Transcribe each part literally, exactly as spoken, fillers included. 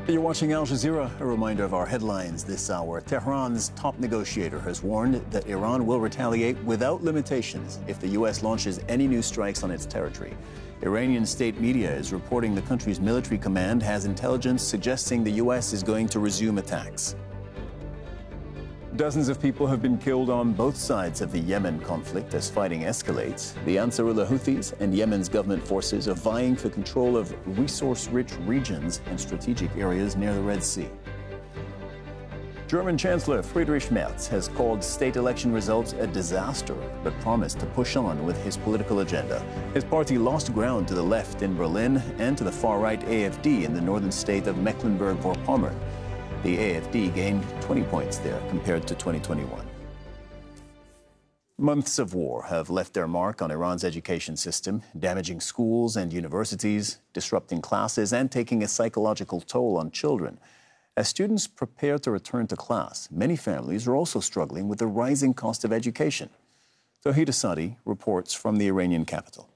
You're watching Al Jazeera. A reminder of our headlines this hour. Tehran's top negotiator has warned that Iran will retaliate without limitations if the U S launches any new strikes on its territory. Iranian state media is reporting the country's military command has intelligence suggesting the U S is going to resume attacks. Dozens of people have been killed on both sides of the Yemen conflict as fighting escalates. The Ansarullah Houthis and Yemen's government forces are vying for control of resource-rich regions and strategic areas near the Red Sea. German Chancellor Friedrich Merz has called state election results a disaster, but promised to push on with his political agenda. His party lost ground to the left in Berlin and to the far-right A F D in the northern state of Mecklenburg-Vorpommern. The A F D gained twenty points there compared to twenty twenty-one. Months of war have left their mark on Iran's education system, damaging schools and universities, disrupting classes, and taking a psychological toll on children. As students prepare to return to class, many families are also struggling with the rising cost of education. Tawhid Asadi reports from the Iranian capital.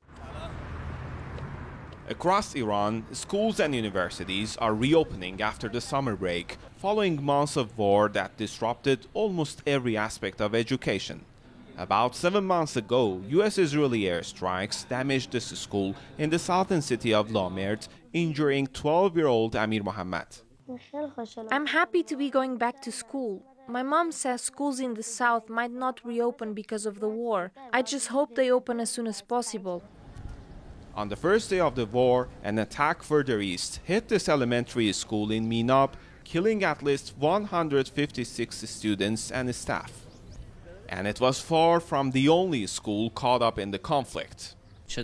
Across Iran, schools and universities are reopening after the summer break, following months of war that disrupted almost every aspect of education. About seven months ago, U S-Israeli airstrikes damaged this school in the southern city of Lamert, injuring twelve-year-old Amir Mohammad. I'm happy to be going back to school. My mom says schools in the south might not reopen because of the war. I just hope they open as soon as possible. On the first day of the war, an attack further east hit this elementary school in Minab, killing at least one hundred fifty-six students and staff. And it was far from the only school caught up in the conflict.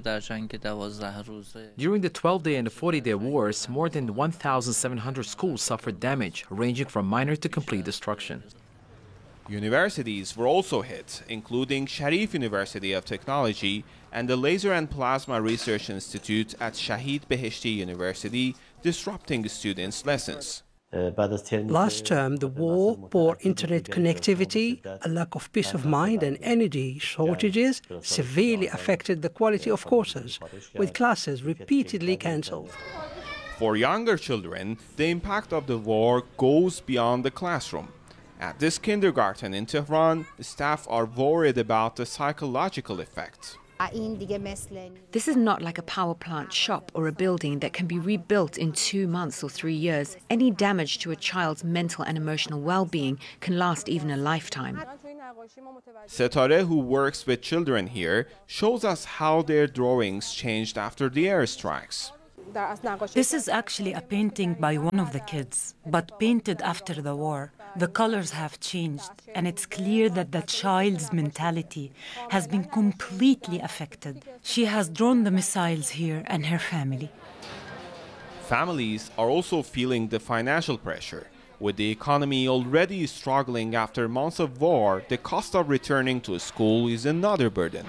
During the twelve-day and the forty-day wars, more than one thousand seven hundred schools suffered damage, ranging from minor to complete destruction. Universities were also hit, including Sharif University of Technology and the Laser and Plasma Research Institute at Shahid Beheshti University, disrupting students' lessons. Last term, the war, poor internet connectivity, a lack of peace of mind and energy shortages severely affected the quality of courses, with classes repeatedly cancelled. For younger children, the impact of the war goes beyond the classroom. At this kindergarten in Tehran, staff are worried about the psychological effect. This is not like a power plant shop or a building that can be rebuilt in two months or three years. Any damage to a child's mental and emotional well-being can last even a lifetime. Setare, who works with children here, shows us how their drawings changed after the airstrikes. This is actually a painting by one of the kids, but painted after the war. The colors have changed, and it's clear that the child's mentality has been completely affected. She has drawn the missiles here and her family. Families are also feeling the financial pressure. With the economy already struggling after months of war, the cost of returning to school is another burden.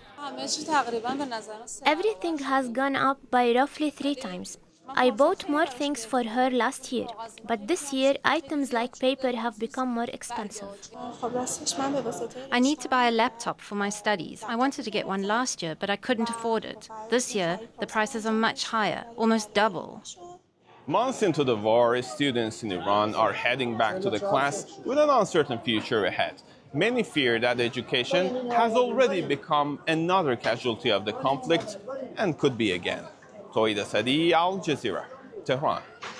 Everything has gone up by roughly three times. I bought more things for her last year, but this year items like paper have become more expensive. I need to buy a laptop for my studies. I wanted to get one last year, but I couldn't afford it. This year, the prices are much higher, almost double. Months into the war, students in Iran are heading back to the class with an uncertain future ahead. Many fear that education has already become another casualty of the conflict and could be again. Tawhid Asadi, Al Jazeera, Tehran.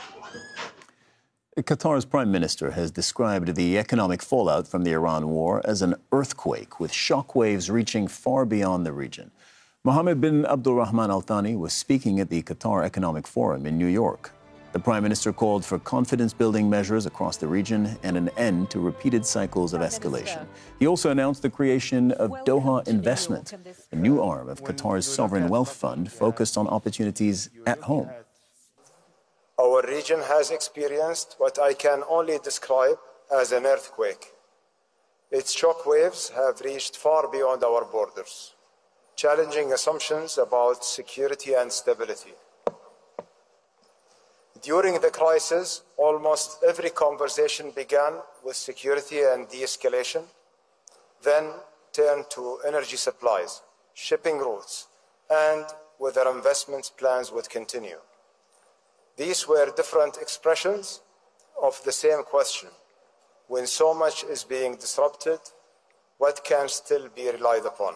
Qatar's prime minister has described the economic fallout from the Iran war as an earthquake, with shockwaves reaching far beyond the region. Mohammed bin Abdulrahman Al Thani was speaking at the Qatar Economic Forum in New York. The prime minister called for confidence-building measures across the region and an end to repeated cycles of escalation. He also announced the creation of Doha Investment, a new arm of Qatar's sovereign wealth fund focused on opportunities at home. Our region has experienced what I can only describe as an earthquake. Its shock waves have reached far beyond our borders, challenging assumptions about security and stability. During the crisis, almost every conversation began with security and de-escalation, then turned to energy supplies, shipping routes, and whether investment plans would continue. These were different expressions of the same question. When so much is being disrupted, what can still be relied upon?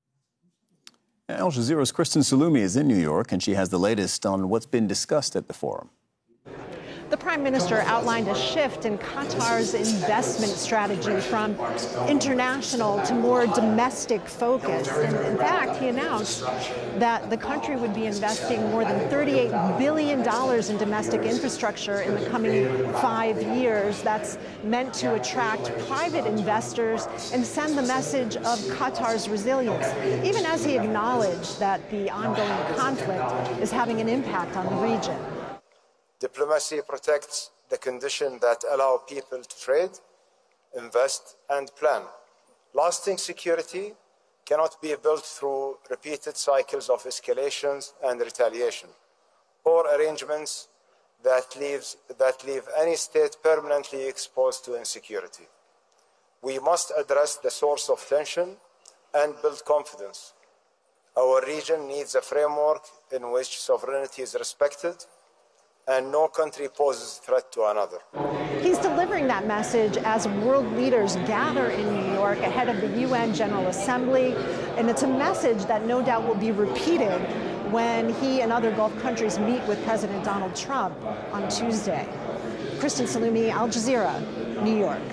Al Jazeera's Kristen Salumi is in New York, and she has the latest on what's been discussed at the forum. The Prime Minister outlined a shift in Qatar's investment strategy from international to more domestic focus. And in fact, he announced that the country would be investing more than thirty-eight billion dollars in domestic infrastructure in the coming five years. That's meant to attract private investors and send the message of Qatar's resilience, even as he acknowledged that the ongoing conflict is having an impact on the region. Diplomacy protects the conditions that allow people to trade, invest, and plan. Lasting security cannot be built through repeated cycles of escalations and retaliation, or arrangements that, leaves, that leave any state permanently exposed to insecurity. We must address the source of tension and build confidence. Our region needs a framework in which sovereignty is respected and no country poses a threat to another. He's delivering that message as world leaders gather in New York ahead of the U N General Assembly, and it's a message that no doubt will be repeated when he and other Gulf countries meet with President Donald Trump on Tuesday. Kristen Salumi, Al Jazeera, New York.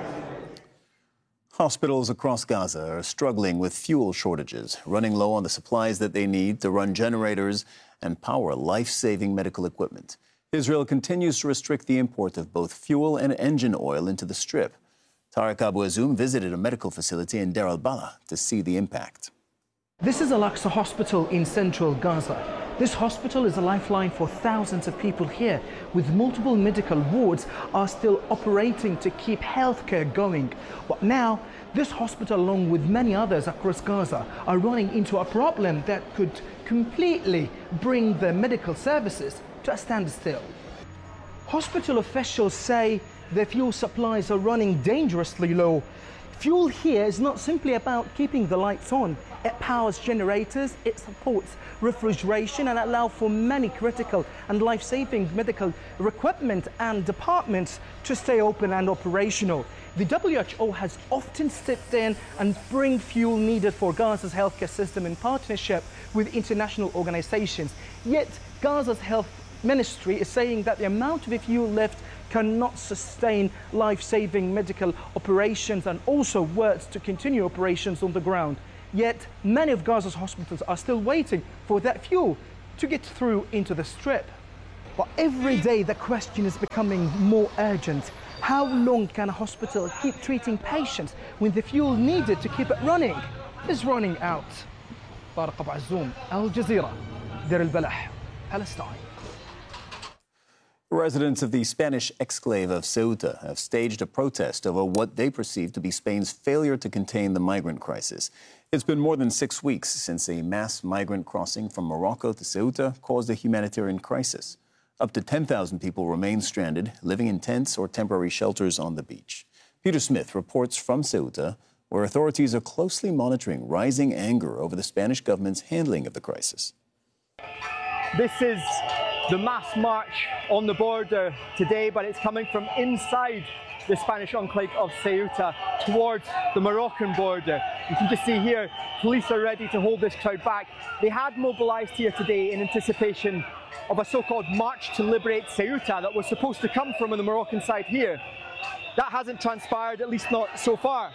Hospitals across Gaza are struggling with fuel shortages, running low on the supplies that they need to run generators and power life-saving medical equipment. Israel continues to restrict the import of both fuel and engine oil into the Strip. Tariq Abu Azoum visited a medical facility in Deir al-Balah to see the impact. This is Al-Aqsa Hospital in central Gaza. This hospital is a lifeline for thousands of people here, with multiple medical wards are still operating to keep healthcare going. But now, this hospital, along with many others across Gaza, are running into a problem that could completely bring the medical services to a standstill. Hospital officials say the fuel supplies are running dangerously low. Fuel here is not simply about keeping the lights on. It powers generators, it supports refrigeration and allows for many critical and life-saving medical equipment and departments to stay open and operational. The W H O has often stepped in and bring fuel needed for Gaza's healthcare system in partnership with international organizations. Yet Gaza's health ministry is saying that the amount of fuel left cannot sustain life-saving medical operations and also works to continue operations on the ground. Yet many of Gaza's hospitals are still waiting for that fuel to get through into the Strip. But every day the question is becoming more urgent. How long can a hospital keep treating patients when the fuel needed to keep it running is running out? Tariq Abu Azoum, Al Jazeera, Deir al-Balah, Palestine. Residents of the Spanish exclave of Ceuta have staged a protest over what they perceive to be Spain's failure to contain the migrant crisis. It's been more than six weeks since a mass migrant crossing from Morocco to Ceuta caused a humanitarian crisis. Up to ten thousand people remain stranded, living in tents or temporary shelters on the beach. Peter Smith reports from Ceuta, where authorities are closely monitoring rising anger over the Spanish government's handling of the crisis. This is the mass march on the border today, but it's coming from inside the Spanish enclave of Ceuta towards the Moroccan border. You can just see here, police are ready to hold this crowd back. They had mobilized here today in anticipation of a so-called march to liberate Ceuta that was supposed to come from on the Moroccan side here. That hasn't transpired, at least not so far.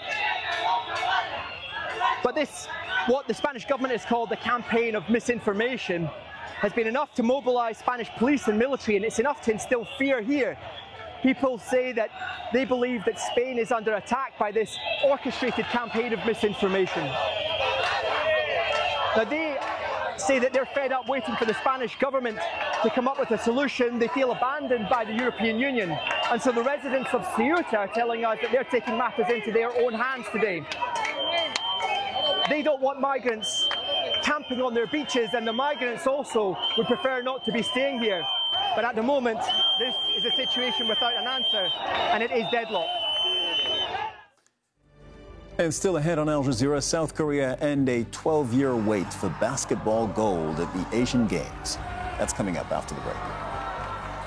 But this, what the Spanish government has called the campaign of misinformation, has been enough to mobilize Spanish police and military, and it's enough to instill fear here. People say that they believe that Spain is under attack by this orchestrated campaign of misinformation. Now they say that they're fed up waiting for the Spanish government to come up with a solution. They feel abandoned by the European Union. And so the residents of Ceuta are telling us that they're taking matters into their own hands today. They don't want migrants camping on their beaches, and the migrants also would prefer not to be staying here. But at the moment, this is a situation without an answer, and it is deadlocked. And still ahead on Al Jazeera, South Korea end a twelve-year wait for basketball gold at the Asian Games. That's coming up after the break.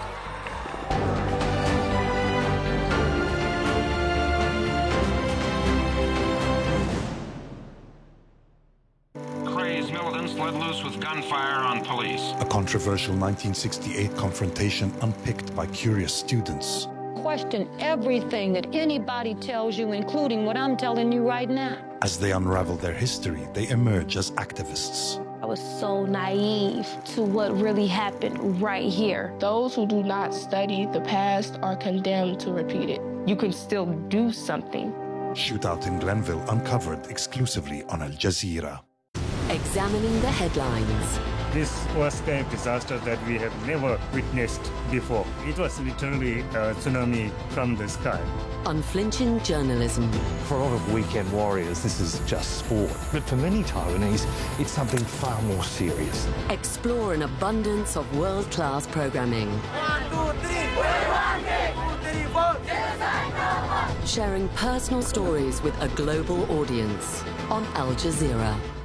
gunfire on police. A controversial nineteen sixty-eight confrontation unpicked by curious students. Question everything that anybody tells you, including what I'm telling you right now. As they unravel their history, they emerge as activists. I was so naive to what really happened right here. Those who do not study the past are condemned to repeat it. You can still do something. Shootout in Glenville uncovered exclusively on Al Jazeera. Examining the headlines. This was a disaster that we have never witnessed before. It was literally a tsunami from the sky. Unflinching journalism. For a lot of weekend warriors, this is just sport. But for many Taiwanese, it's something far more serious. Explore an abundance of world-class programming. One, two, three, one, two, three, four. Sharing personal stories with a global audience on Al Jazeera.